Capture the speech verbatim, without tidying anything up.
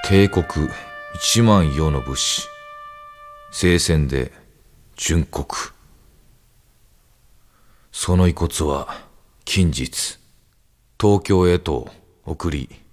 帝国一万余の武士、聖戦で殉国。その遺骨は近日東京へと送り